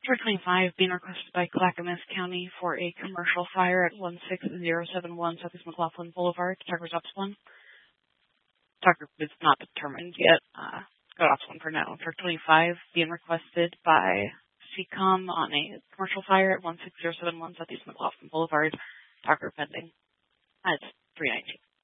Truck 25 being requested by Clackamas County for a commercial fire at 16071 Southeast McLaughlin Boulevard. Tucker's Ops 1. Tucker is not determined yet. Got Ops 1 for now. Truck 25 being requested by CCOM on a commercial fire at 16071 Southeast McLaughlin Boulevard. Tucker pending. It's 319.